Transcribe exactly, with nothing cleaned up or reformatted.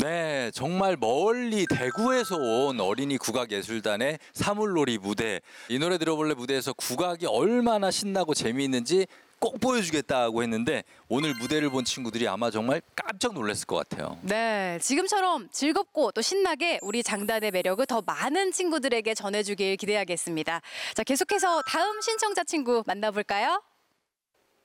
네, 정말 멀리 대구에서 온 어린이 국악예술단의 사물놀이 무대. 이 노래 들어볼래 무대에서 국악이 얼마나 신나고 재미있는지 꼭 보여주겠다고 했는데 오늘 무대를 본 친구들이 아마 정말 깜짝 놀랐을 것 같아요. 네, 지금처럼 즐겁고 또 신나게 우리 장단의 매력을 더 많은 친구들에게 전해주길 기대하겠습니다. 자, 계속해서 다음 신청자 친구 만나볼까요?